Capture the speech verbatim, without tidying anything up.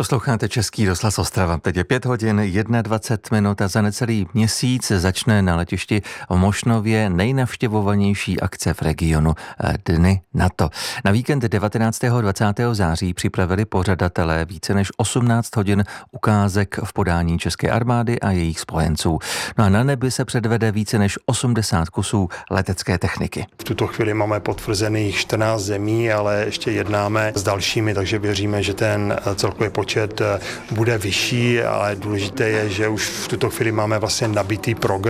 Posloucháte Český rozhlas Ostrava. Teď je pět hodin, dvacet jedna minut a za necelý měsíc začne na letišti v Mošnově nejnavštěvovanější akce v regionu Dny NATO. Na víkend devatenáctého a dvacátého září připravili pořadatelé více než osmnáct hodin ukázek v podání české armády a jejich spojenců. No a na nebi se předvede více než osmdesát kusů letecké techniky. V tuto chvíli máme potvrzených čtrnáct zemí, ale ještě jednáme s dalšími, takže věříme, že ten celkový počet bude vyšší, ale důležité je, že už v tuto chvíli máme vlastně nabitý program.